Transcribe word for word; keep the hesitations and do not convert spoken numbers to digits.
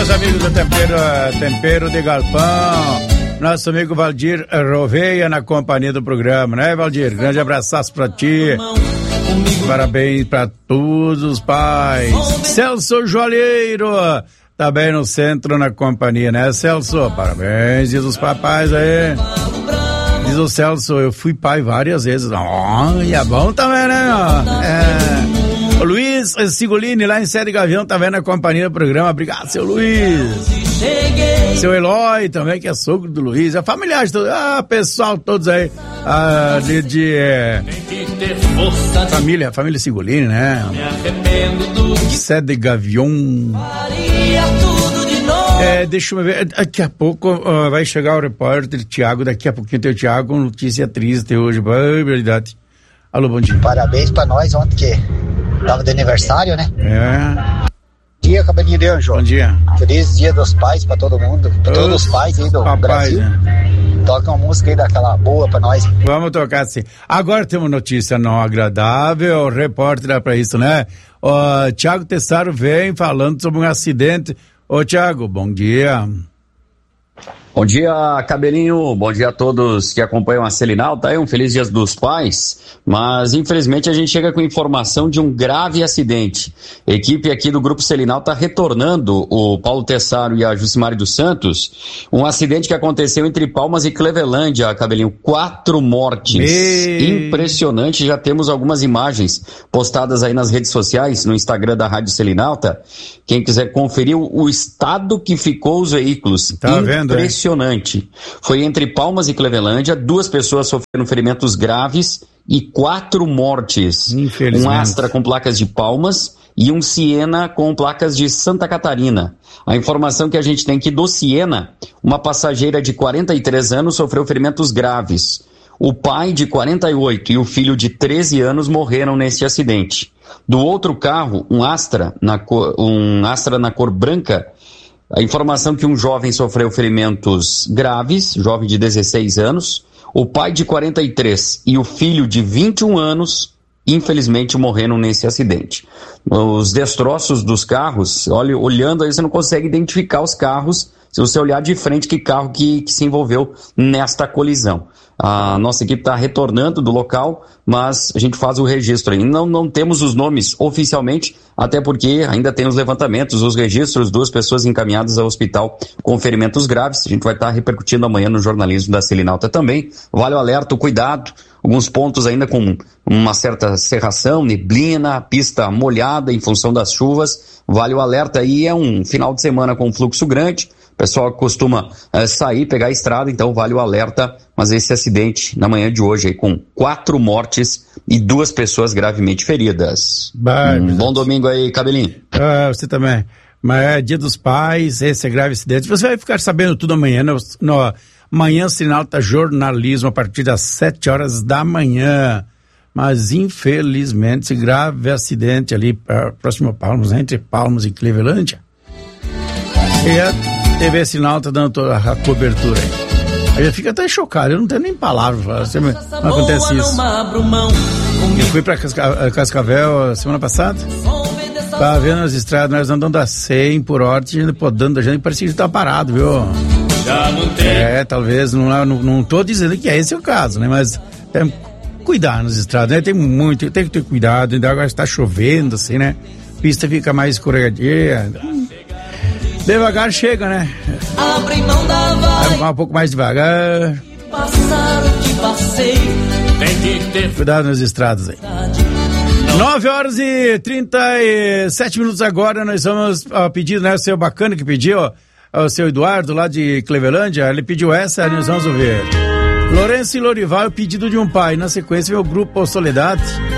Meus amigos do Tempero, Tempero de Galpão, nosso amigo Valdir Roveia na companhia do programa, né, Valdir? Grande abraço pra ti. Parabéns pra todos os pais. Celso Joalheiro, também no centro na companhia, né, Celso? Parabéns, diz os papais aí. Diz o Celso, eu fui pai várias vezes. Olha, bom também, né? É. O Luiz Sigolini, lá em Sede Gavião, tá vendo a companhia do programa. Obrigado, seu Luiz. Seu Eloy também, que é sogro do Luiz. A familiar, ah, pessoal, todos aí. Ah, de, de é, família, família Sigolini, né? Sede Gavião. É, deixa eu ver, daqui a pouco uh, vai chegar o repórter Tiago, daqui a pouquinho tem o Tiago com notícia triste hoje, é verdade. Alô, bom dia. Parabéns pra nós ontem que tava de aniversário, né? É. Bom dia, Cabelinho de Anjo. Bom dia. Feliz dia dos pais pra todo mundo, pra Os todos os pais aí do papai, Brasil. né? Toca uma música aí daquela boa pra nós. Vamos tocar assim. Agora tem uma notícia não agradável, o repórter é pra isso, né? O Tiago Tessaro vem falando sobre um acidente. Ô, Tiago, bom dia. Bom dia, Cabelinho, bom dia a todos que acompanham a Selinal, tá aí um feliz dia dos pais, mas infelizmente a gente chega com informação de um grave acidente. A equipe aqui do Grupo Selinal tá retornando o Paulo Tessaro e a Jucimari dos Santos, um acidente que aconteceu entre Palmas e Clevelândia, Cabelinho, quatro mortes. E... impressionante, já temos algumas imagens postadas aí nas redes sociais, no Instagram da Rádio Selinalta. Quem quiser conferir o, o estado que ficou os veículos, tá vendo, impressionante. Foi entre Palmas e Clevelândia, duas pessoas sofreram ferimentos graves e quatro mortes. Um Astra com placas de Palmas e um Siena com placas de Santa Catarina. A informação que a gente tem aqui do Siena, uma passageira de quarenta e três anos sofreu ferimentos graves. O pai de quarenta e oito e o filho de treze anos morreram nesse acidente. Do outro carro, um Astra na cor, um Astra na cor branca, a informação que um jovem sofreu ferimentos graves, jovem de dezesseis anos, o pai de quarenta e três e o filho de vinte e um anos, infelizmente morreram nesse acidente. Os destroços dos carros, olha, olhando aí você não consegue identificar os carros, se você olhar de frente que carro que, que se envolveu nesta colisão. A nossa equipe está retornando do local, mas a gente faz o registro aí. Não, não temos os nomes oficialmente, até porque ainda tem os levantamentos, os registros, duas pessoas encaminhadas ao hospital com ferimentos graves. A gente vai estar tá repercutindo amanhã no jornalismo da Selinalta também. Vale o alerta, o cuidado. Alguns pontos ainda com uma certa cerração, neblina, pista molhada em função das chuvas. Vale o alerta aí, é um final de semana com fluxo grande. O pessoal costuma é, sair, pegar a estrada, então vale o alerta, mas esse acidente na manhã de hoje aí com quatro mortes e duas pessoas gravemente feridas. Vai, um bom domingo aí, Cabelinho. Ah, você também. Mas é dia dos pais, esse é grave acidente. Você vai ficar sabendo tudo amanhã, no, no Manhã Selinalta Jornalismo, a partir das sete horas da manhã. Mas infelizmente esse grave acidente ali pra, próximo a Palmas, né, entre Palmas e Clevelândia. E a T V Sinal tá dando toda a cobertura aí. Aí eu fico até chocado, eu não tenho nem palavras, não acontece isso. Eu fui pra Casca, Cascavel semana passada, tava vendo as estradas, nós andando a cem por hora, podando a gente, parecia que tava parado, viu? É, talvez, não, não, não tô dizendo que é esse o caso, né, mas tem que cuidar nas estradas, né, tem muito, tem que ter cuidado, ainda agora está chovendo, assim, né, a pista fica mais escorregadia. Devagar chega, né? Abre mão da vai. Vai um pouco mais devagar. Passar o que passei. Tem que ter cuidado nas estradas aí. nove horas e trinta e sete minutos agora, nós vamos ó, pedir, né? O seu bacana que pediu, ó, o seu Eduardo lá de Clevelândia, ele pediu essa, nós vamos ouvir. Lourenço e Lorival, o pedido de um pai. Na sequência, vem o grupo Soledade.